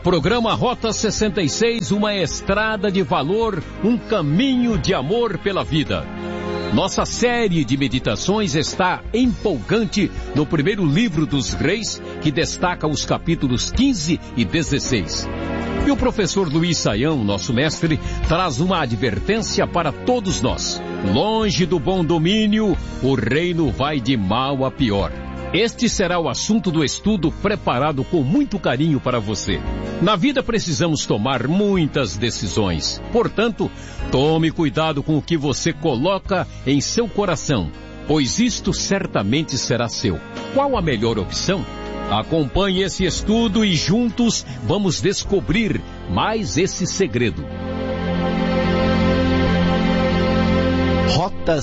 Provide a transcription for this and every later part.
Programa Rota 66, uma estrada de valor, um caminho de amor pela vida. Nossa série de meditações está empolgante no primeiro livro dos Reis, que destaca os capítulos 15 e 16. E o professor Luiz Saião, nosso mestre, traz uma advertência para todos nós. Longe do bom domínio, o reino vai de mal a pior. Este será o assunto do estudo preparado com muito carinho para você. Na vida precisamos tomar muitas decisões. Portanto, tome cuidado com o que você coloca em seu coração, pois isto certamente será seu. Qual a melhor opção? Acompanhe esse estudo e juntos vamos descobrir mais esse segredo. Rota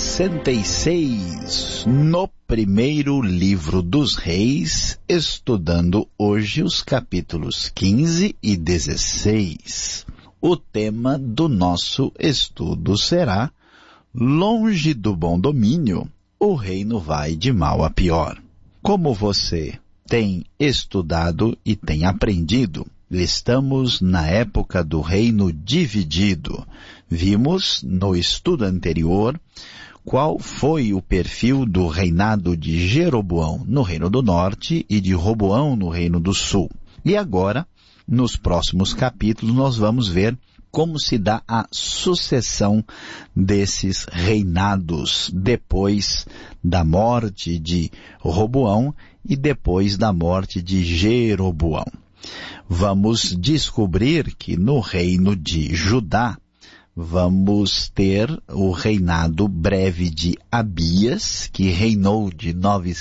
66, no primeiro livro dos Reis, estudando hoje os capítulos 15 e 16. O tema do nosso estudo será: longe do bom domínio, o reino vai de mal a pior. Como você tem estudado e tem aprendido, estamos na época do reino dividido. Vimos no estudo anterior qual foi o perfil do reinado de Jeroboão no Reino do Norte e de Roboão no Reino do Sul. E agora, nos próximos capítulos, nós vamos ver como se dá a sucessão desses reinados depois da morte de Roboão e depois da morte de Jeroboão. Vamos descobrir que no reino de Judá vamos ter o reinado breve de Abias, que reinou de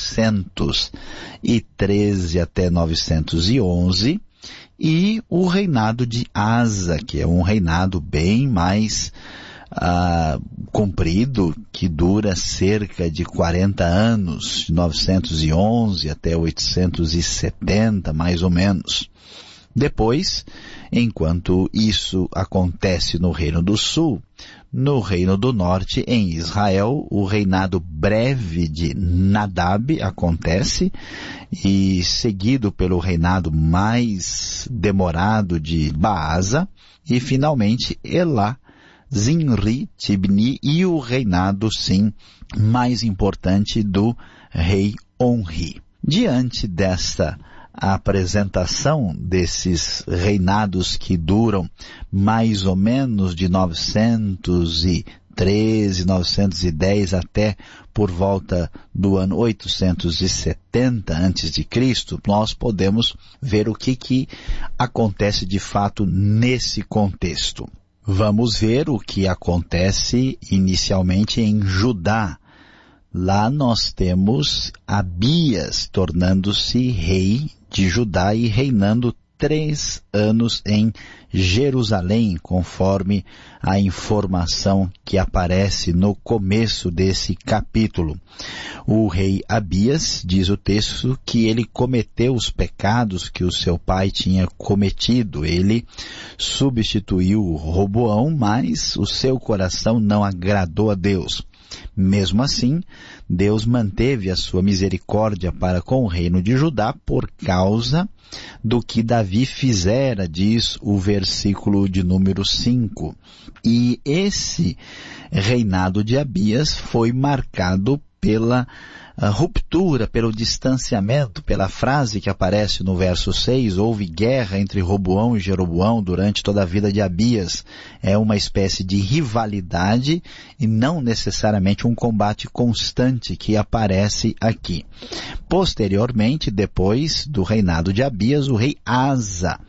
913 até 911, e o reinado de Asa, que é um reinado bem mais comprido, que dura cerca de 40 anos, de 911 até 870, mais ou menos. Depois, enquanto isso acontece no Reino do Sul, no Reino do Norte, em Israel, o reinado breve de Nadab acontece, e seguido pelo reinado mais demorado de Baasa, e finalmente Elá, Zinri, Tibni e o reinado, sim, mais importante do rei Onri. Diante desta apresentação desses reinados que duram mais ou menos de 913, 910 até por volta do ano 870 a.C., nós podemos ver o que acontece de fato nesse contexto. Vamos ver o que acontece inicialmente em Judá. Lá nós temos Abias tornando-se rei de Judá e reinando 3 anos em Jerusalém, conforme a informação que aparece no começo desse capítulo. O rei Abias, diz o texto, que ele cometeu os pecados que o seu pai tinha cometido. Ele substituiu Roboão, mas o seu coração não agradou a Deus. Mesmo assim, Deus manteve a sua misericórdia para com o reino de Judá por causa do que Davi fizera, diz o versículo de número 5. E esse reinado de Abias foi marcado pela ruptura, pelo distanciamento, pela frase que aparece no verso 6, houve guerra entre Roboão e Jeroboão durante toda a vida de Abias. É uma espécie de rivalidade e não necessariamente um combate constante que aparece aqui. Posteriormente, depois do reinado de Abias, o rei Asa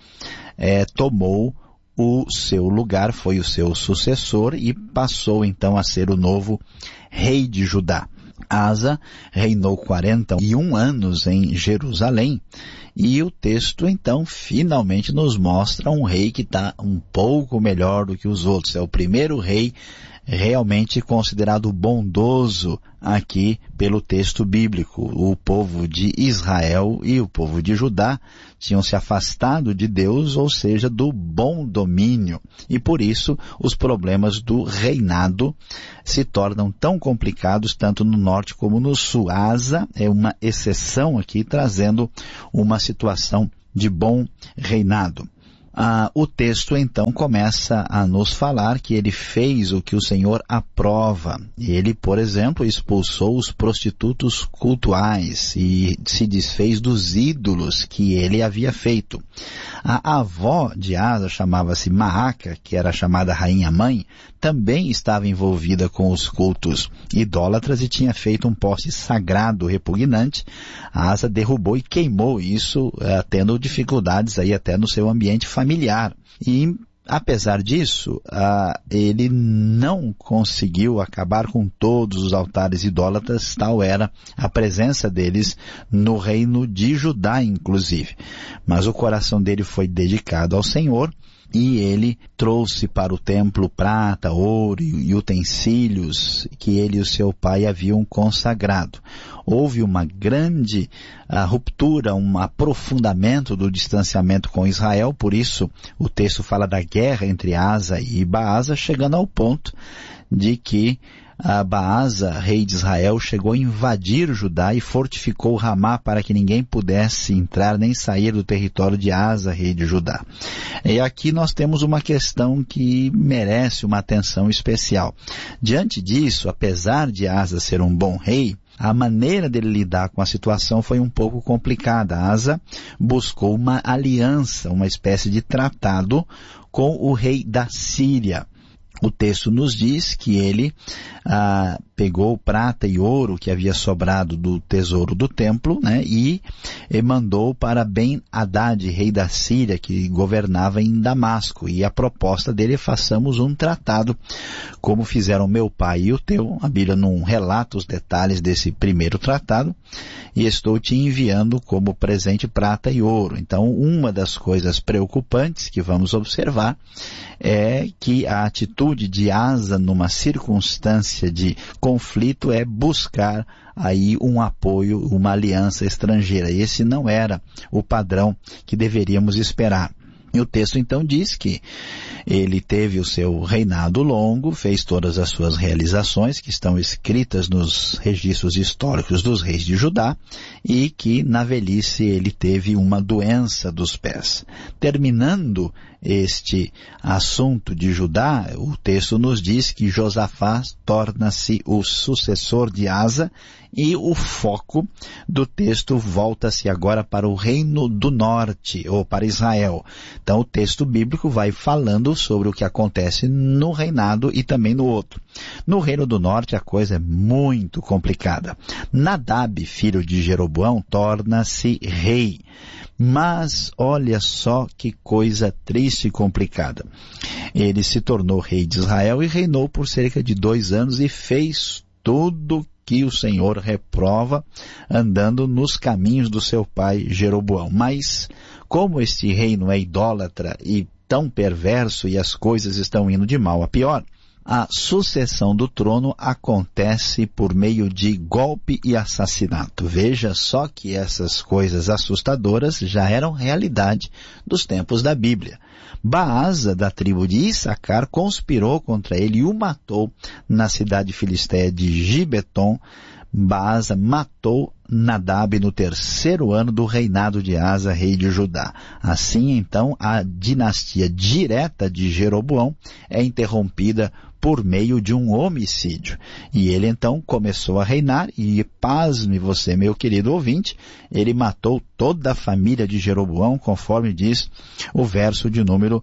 tomou o seu lugar, foi o seu sucessor e passou então a ser o novo rei de Judá. Asa reinou 41 anos em Jerusalém e o texto então finalmente nos mostra um rei que está um pouco melhor do que os outros. É o primeiro rei realmente considerado bondoso aqui pelo texto bíblico. O povo de Israel e o povo de Judá tinham se afastado de Deus, ou seja, do bom domínio. E por isso os problemas do reinado se tornam tão complicados tanto no norte como no sul. Asa é uma exceção aqui, trazendo uma situação de bom reinado. O texto então começa a nos falar que ele fez o que o Senhor aprova. Ele, por exemplo, expulsou os prostitutos cultuais e se desfez dos ídolos que ele havia feito. A avó de Asa chamava-se Maaca, que era chamada rainha-mãe, também estava envolvida com os cultos idólatras e tinha feito um poste sagrado repugnante. Asa derrubou e queimou isso, tendo dificuldades aí até no seu ambiente familiar. E apesar disso, ele não conseguiu acabar com todos os altares idólatras, tal era a presença deles no reino de Judá, inclusive. Mas o coração dele foi dedicado ao Senhor, e ele trouxe para o templo prata, ouro e utensílios que ele e o seu pai haviam consagrado. Houve uma grande ruptura, um aprofundamento do distanciamento com Israel, por isso o texto fala da guerra entre Asa e Baasa, chegando ao ponto de que Baasa, rei de Israel, chegou a invadir Judá e fortificou Ramá para que ninguém pudesse entrar nem sair do território de Asa, rei de Judá. E aqui nós temos uma questão que merece uma atenção especial. Diante disso, apesar de Asa ser um bom rei, a maneira dele lidar com a situação foi um pouco complicada. Asa buscou uma aliança, uma espécie de tratado com o rei da Síria. O texto nos diz que ele pegou prata e ouro que havia sobrado do tesouro do templo, né, e mandou para Ben-Hadad, rei da Síria, que governava em Damasco. E a proposta dele é: façamos um tratado, como fizeram meu pai e o teu. A Bíblia não relata os detalhes desse primeiro tratado, e estou te enviando como presente prata e ouro. Então, uma das coisas preocupantes que vamos observar é que a atitude de Asa numa circunstância de conflito é buscar aí um apoio, uma aliança estrangeira. Esse não era o padrão que deveríamos esperar. E o texto então diz que ele teve o seu reinado longo, fez todas as suas realizações que estão escritas nos registros históricos dos reis de Judá, e que na velhice ele teve uma doença dos pés. Terminando este assunto de Judá, o texto nos diz que Josafá torna-se o sucessor de Asa, e o foco do texto volta-se agora para o reino do norte, ou para Israel. Então o texto bíblico vai falando sobre o que acontece no reinado e também no outro. No reino do norte a coisa é muito complicada. Nadab, filho de Jeroboão, torna-se rei. Mas olha só que coisa triste e complicada. Ele se tornou rei de Israel e reinou por cerca de 2 anos e fez tudo que o Senhor reprova, andando nos caminhos do seu pai Jeroboão. Mas como este reino é idólatra e tão perverso e as coisas estão indo de mal a pior, a sucessão do trono acontece por meio de golpe e assassinato. Veja só que essas coisas assustadoras já eram realidade dos tempos da Bíblia. Baasa, da tribo de Issacar, conspirou contra ele e o matou na cidade filisteia de Gibeton. Baasa matou Nadab no 3º ano do reinado de Asa, rei de Judá. Assim, então, a dinastia direta de Jeroboão é interrompida por meio de um homicídio. E ele, então, começou a reinar e, pasme você, meu querido ouvinte, ele matou toda a família de Jeroboão, conforme diz o verso de número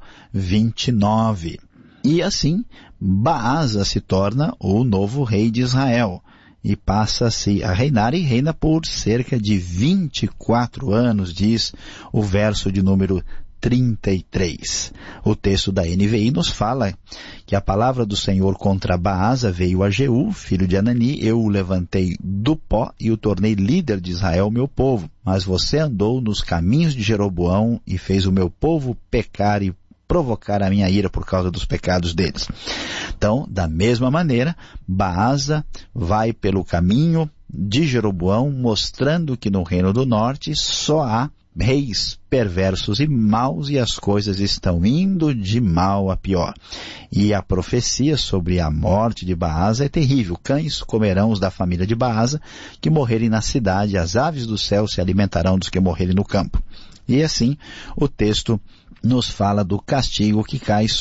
29. E assim, Baasa se torna o novo rei de Israel e passa-se a reinar, e reina por cerca de 24 anos, diz o verso de número 33. O texto da NVI nos fala que a palavra do Senhor contra Baasa veio a Jeú, filho de Anani: eu o levantei do pó e o tornei líder de Israel, meu povo. Mas você andou nos caminhos de Jeroboão e fez o meu povo pecar e provocar a minha ira por causa dos pecados deles. Então, da mesma maneira, Baasa vai pelo caminho de Jeroboão, mostrando que no reino do norte só há reis perversos e maus, e as coisas estão indo de mal a pior. E a profecia sobre a morte de Baasa é terrível. Cães comerão os da família de Baasa que morrerem na cidade, as aves do céu se alimentarão dos que morrerem no campo. E assim, o texto nos fala do castigo que cai